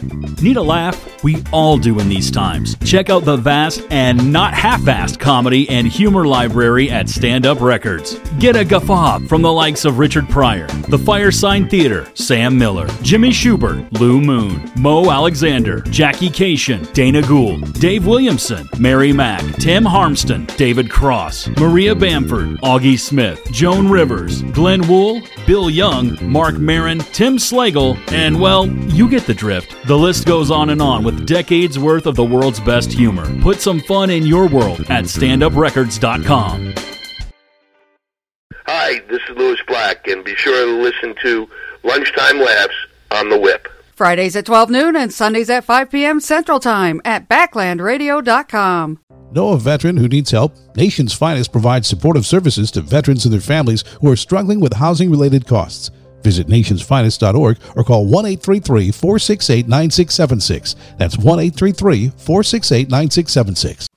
Need a laugh? We all do in these times. Check out the vast and not half-assed comedy and humor library at Stand Up Records. Get a guffaw from the likes of Richard Pryor, The Firesign Theater, Sam Miller, Jimmy Schubert, Lou Moon, Mo Alexander, Jackie Cation, Dana Gould, Dave Williamson, Mary Mack, Tim Harmston, David Cross, Maria Bamford, Augie Smith, Joan Rivers, Glenn Wool, Bill Young, Mark Maron, Tim Slagle, and, well, you get the drift. The list goes on and on with decades worth of the world's best humor. Put some fun in your world at standuprecords.com. Hi, this is Louis Black, and be sure to listen to Lunchtime Laughs on the Whip. Fridays at 12 noon and Sundays at 5 p.m. Central Time at backlandradio.com. Know a veteran who needs help? Nation's Finest provides supportive services to veterans and their families who are struggling with housing-related costs. Visit nationsfinest.org or call 1-833-468-9676. That's 1-833-468-9676.